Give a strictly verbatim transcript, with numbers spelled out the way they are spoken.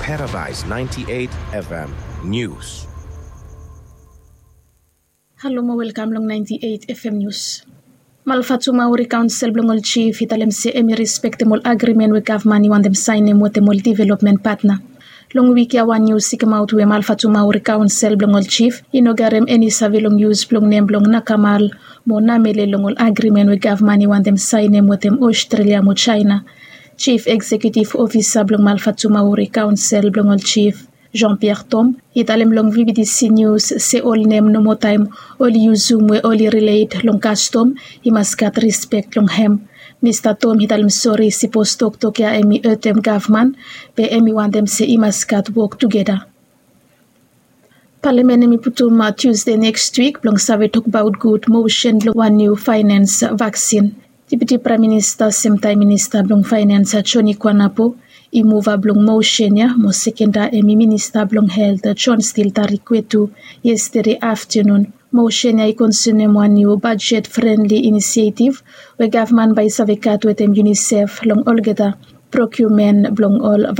Paradise ninety-eight F M News. Hello mo welcome long ninety-eight F M News. Malfatuma uri council blongol chief italem se emi respectable agreement with government want them sign em with the development partner. Long wiki awan news sikamaut we malfatuma uri council blongol chief inogarem any savilong use blong name blong nakamal mo namele longol agreement with government want them sign em with them Australia mo China. Chief Executive Officer blong malfatuma uri council blongol chief Jean-Pierre Tom, italem long V B D C News se all name no more time, all use Zoom we all relate long custom, he must got respect long hem. Mister Tom italem sorry si post talk talk ya emi eartem government, be emi want them se he must got work together. Parliament emi putum Tuesday next week, long save talk about good motion long one new finance vaccine. Deputy Prime Minister, same time Minister blong Finance Choni Kwanapo, I move a blong motion ya mo sekenda emi Minister blong Health John Still Tarikwetu yesterday afternoon. Motion ya I concern one new budget friendly initiative where government by savekat with UNICEF long olgeta procurement blong all